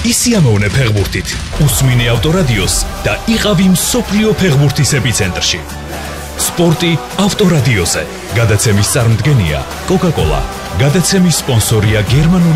ისიამოვნე ფეხბურთით, უსმინე ავტორადიოს და იყავი მსოფლიო ფეხბურთის ეპიცენტრში. სპორტი ავტორადიოზე. გადაცემის წარმდგენია Coca-Cola. გადაცემის სპონსორია გერმანული